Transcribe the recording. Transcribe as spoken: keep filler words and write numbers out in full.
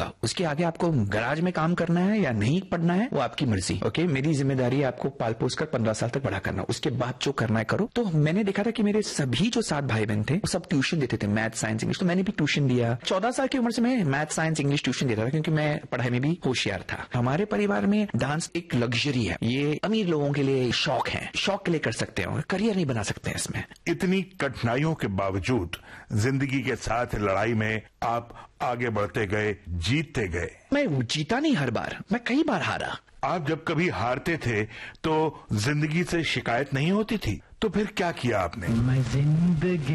होगा। उसके आगे आपको गराज में काम करना है या नहीं पढ़ना है वो आपकी मर्जी। ओके, मेरी जिम्मेदारी है आपको पाल पोस कर पंद्रह साल तक बड़ा करना, उसके बाद जो करना है करो। तो मैंने देखा था कि मेरे सभी जो सात भाई बहन थे वो सब ट्यूशन देते थे, मैथ साइंस इंग्लिश। तो मैंने भी ट्यूशन दिया। चौदह साल की उम्र से मैं मैथ साइंस इंग्लिश ट्यूशन देता था क्योंकि मैं पढ़ाई में भी होशियार था। हमारे परिवार में डांस एक लग्जरी है, ये अमीर लोगों के लिए शौक है, शौक के लिए कर सकते हो, करियर नहीं बना सकते हैं इसमें। इतनी कठिनाइयों के बावजूद जिंदगी के साथ लड़ाई में आप आगे बढ़ते गए, जीतते गए। मैं जीता नहीं हर बार, मैं कई बार हारा। आप जब कभी हारते थे तो जिंदगी से शिकायत नहीं होती थी, तो फिर क्या किया आपने? मैं जिंदगी